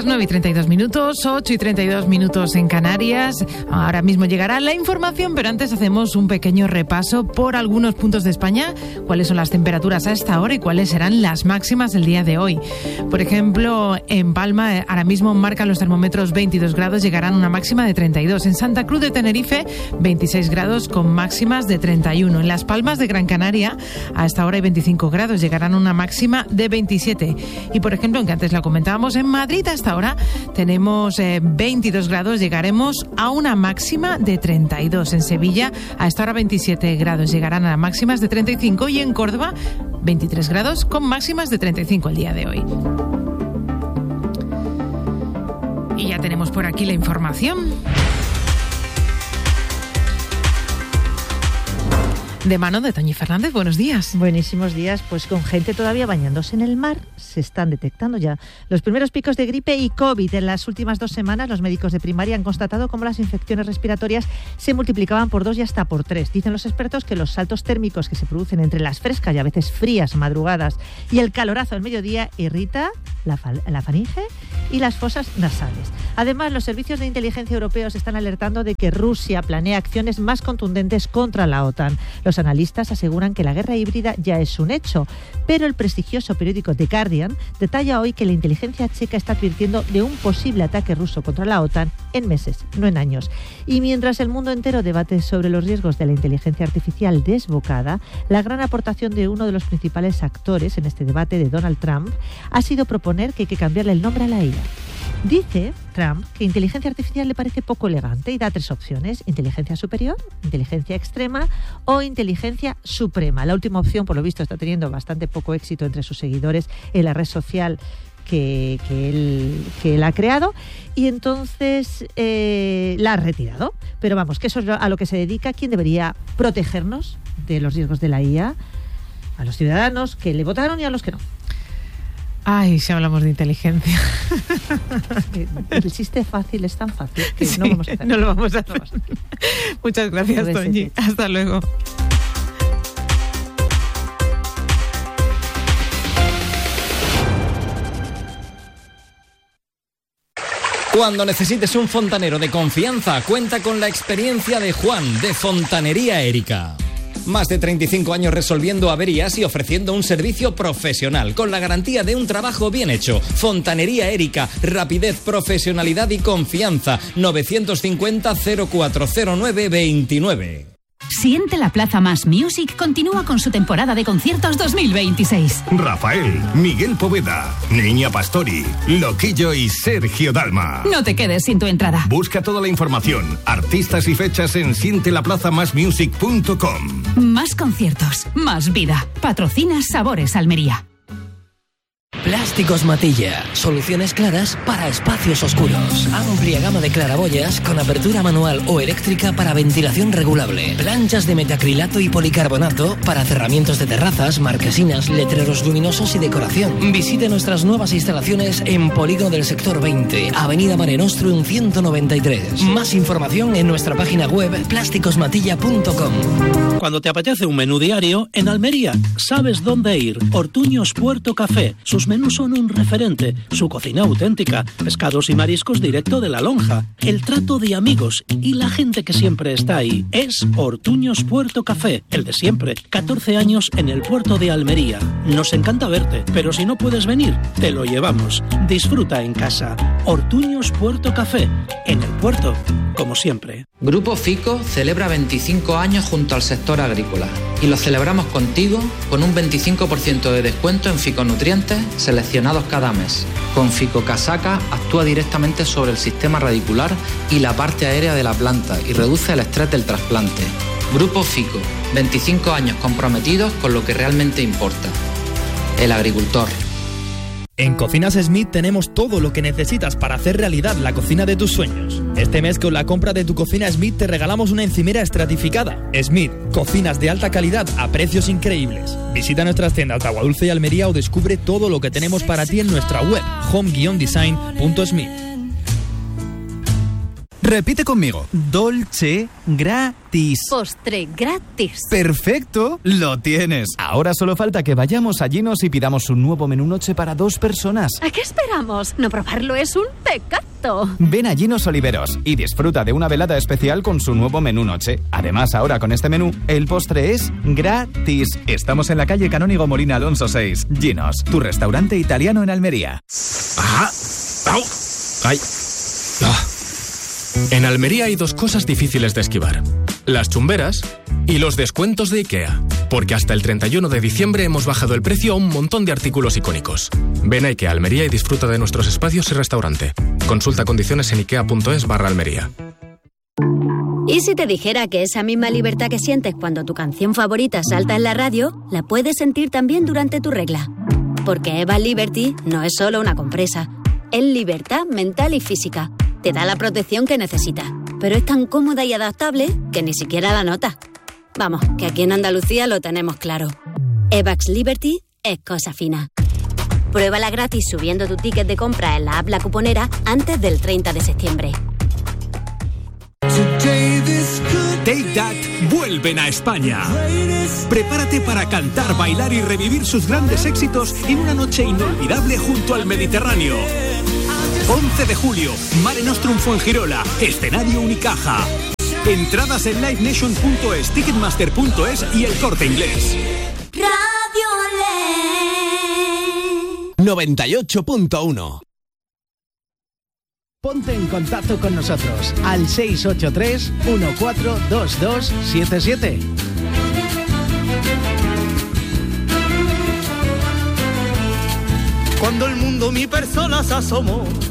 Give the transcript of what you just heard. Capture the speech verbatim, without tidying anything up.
las nueve y treinta y dos minutos, ocho y treinta y dos minutos en Canarias. Ahora mismo llegará la información, pero antes hacemos un pequeño repaso por algunos puntos de España. Cuáles son las temperaturas a esta hora y cuáles serán las máximas del día de hoy. Por ejemplo, en Palma ahora mismo marcan los termómetros veintidós grados, llegarán a una máxima de treinta y dos. En Santa Cruz de Tenerife, veintiséis grados con máximas de treinta y uno. En Las Palmas de Gran Canaria, a esta hora hay veinticinco grados, llegarán a una máxima de veintisiete. Y por ejemplo, en que antes la comentábamos, en Madrid hasta ahora tenemos eh, veintidós grados, llegaremos a una máxima de treinta y dos. En Sevilla a esta hora veintisiete grados, llegarán a máximas de treinta y cinco, y en Córdoba veintitrés grados con máximas de treinta y cinco el día de hoy. Y ya tenemos por aquí la información. De mano de Toñi Fernández, buenos días. Buenísimos días, pues con gente todavía bañándose en el mar, se están detectando ya los primeros picos de gripe y COVID. En las últimas dos semanas, los médicos de primaria han constatado cómo las infecciones respiratorias se multiplicaban por dos y hasta por tres. Dicen los expertos que los saltos térmicos que se producen entre las frescas y a veces frías madrugadas y el calorazo del mediodía irrita la, la faringe y las fosas nasales. Además, los servicios de inteligencia europeos están alertando de que Rusia planea acciones más contundentes contra la OTAN. Los analistas aseguran que la guerra híbrida ya es un hecho, pero el prestigioso periódico The Guardian detalla hoy que la inteligencia checa está advirtiendo de un posible ataque ruso contra la OTAN en meses, no en años. Y mientras el mundo entero debate sobre los riesgos de la inteligencia artificial desbocada, la gran aportación de uno de los principales actores en este debate, de Donald Trump, ha sido proponer que hay que cambiarle el nombre a la I A. Dice Trump que inteligencia artificial le parece poco elegante y da tres opciones: inteligencia superior, inteligencia extrema o inteligencia suprema. La última opción, por lo visto, está teniendo bastante poco éxito entre sus seguidores en la red social que, que, él, que él ha creado, y entonces eh, la ha retirado. Pero vamos, que eso es a lo que se dedica. ¿Quién debería protegernos de los riesgos de la I A? A los ciudadanos que le votaron y a los que no. Ay, si hablamos de inteligencia. El chiste fácil es tan fácil que sí, no vamos a hacer. No lo vamos a hacer. Muchas gracias, Toñi. Hasta luego. Cuando necesites un fontanero de confianza, cuenta con la experiencia de Juan, de Fontanería Erika. Más de treinta y cinco años resolviendo averías y ofreciendo un servicio profesional, con la garantía de un trabajo bien hecho. Fontanería Erika, rapidez, profesionalidad y confianza. novecientos cincuenta, cero cuatro cero nueve, veintinueve. Siente la Plaza Más Music continúa con su temporada de conciertos dos mil veintiséis. Rafael, Miguel Poveda, Niña Pastori, Loquillo y Sergio Dalma. No te quedes sin tu entrada. Busca toda la información, artistas y fechas en siente la plaza más music punto com. Más conciertos, más vida. Patrocina Sabores Almería. Plásticos Matilla. Soluciones claras para espacios oscuros. Amplia gama de claraboyas con apertura manual o eléctrica para ventilación regulable. Planchas de metacrilato y policarbonato para cerramientos de terrazas, marquesinas, letreros luminosos y decoración. Visite nuestras nuevas instalaciones en Polígono del Sector veinte, Avenida Mare Nostrum ciento noventa y tres. Más información en nuestra página web plásticos matilla punto com. Cuando te apetece un menú diario, en Almería sabes dónde ir. Ortuños Puerto Café. Sus menús son un referente, su cocina auténtica, pescados y mariscos directo de la lonja, el trato de amigos y la gente que siempre está ahí. Es Ortuños Puerto Café, el de siempre, catorce años en el puerto de Almería. Nos encanta verte, pero si no puedes venir, te lo llevamos. Disfruta en casa. Ortuños Puerto Café, en el puerto, como siempre. Grupo Fico celebra veinticinco años junto al sector agrícola y lo celebramos contigo con un veinticinco por ciento de descuento en ficonutrientes seleccionados cada mes. Con Fico Casaca actúa directamente sobre el sistema radicular y la parte aérea de la planta y reduce el estrés del trasplante. Grupo Fico, veinticinco años comprometidos con lo que realmente importa: el agricultor. En Cocinas Smith tenemos todo lo que necesitas para hacer realidad la cocina de tus sueños. Este mes, con la compra de tu cocina Smith, te regalamos una encimera estratificada. Smith, cocinas de alta calidad a precios increíbles. Visita nuestras tiendas de Aguadulce y Almería o descubre todo lo que tenemos para ti en nuestra web home guion design punto smith. Repite conmigo. Dolce gratis. Postre gratis. Perfecto, lo tienes. Ahora solo falta que vayamos a Ginos y pidamos un nuevo menú noche para dos personas. ¿A qué esperamos? No probarlo es un pecado. Ven a Ginos Oliveros y disfruta de una velada especial con su nuevo menú noche. Además, ahora con este menú, el postre es gratis. Estamos en la calle Canónigo Molina Alonso seis. Ginos, tu restaurante italiano en Almería. Ajá. ¡Au! ¡Ay! Ah. En Almería hay dos cosas difíciles de esquivar: las chumberas y los descuentos de IKEA. Porque hasta el treinta y uno de diciembre hemos bajado el precio a un montón de artículos icónicos. Ven a IKEA Almería y disfruta de nuestros espacios y restaurante. Consulta condiciones en ikea.es barra Almería. ¿Y si te dijera que esa misma libertad que sientes cuando tu canción favorita salta en la radio, la puedes sentir también durante tu regla? Porque Eva Liberty no es solo una compresa, es libertad mental y física. Te da la protección que necesitas, pero es tan cómoda y adaptable que ni siquiera la notas. Vamos, que aquí en Andalucía lo tenemos claro. Evax Liberty es cosa fina. Pruébala gratis subiendo tu ticket de compra en la app La Cuponera antes del treinta de septiembre. Take That vuelven a España. Prepárate para cantar, bailar y revivir sus grandes éxitos en una noche inolvidable junto al Mediterráneo. once de julio, Mare Nostrum Fuengirola, escenario Unicaja. Entradas en live nation punto es, ticketmaster punto es y El Corte Inglés. Radio Le noventa y ocho punto uno. Ponte en contacto con nosotros al seis ocho tres, uno cuatro dos dos siete siete. Cuando el mundo mi persona se asomó,